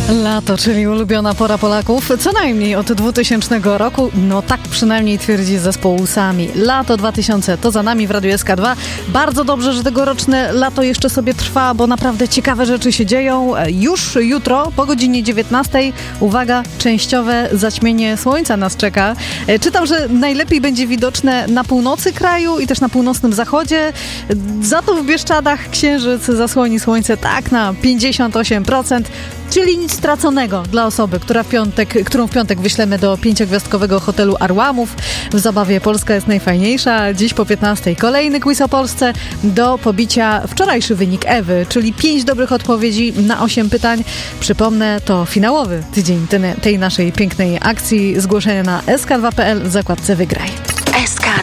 Lato, czyli ulubiona pora Polaków, co najmniej od 2000 roku, no tak przynajmniej twierdzi zespół Sami. Lato 2000 to za nami w Radiu SK2. Bardzo dobrze, że tegoroczne lato jeszcze sobie trwa, bo naprawdę ciekawe rzeczy się dzieją. Już jutro po godzinie 19, uwaga, częściowe zaćmienie słońca nas czeka. Czytam, że najlepiej będzie widoczne na północy kraju i też na północnym zachodzie. Za to w Bieszczadach księżyc zasłoni słońce tak na 58%. Czyli nic straconego dla osoby, którą w piątek wyślemy do 5-gwiazdkowego hotelu Arłamów. W zabawie Polska jest najfajniejsza. Dziś po 15 kolejny quiz o Polsce. Do pobicia wczorajszy wynik Ewy, czyli 5 dobrych odpowiedzi na 8 pytań. Przypomnę, to finałowy tydzień tej naszej pięknej akcji. Zgłoszenia na sk2.pl w zakładce Wygraj. SK2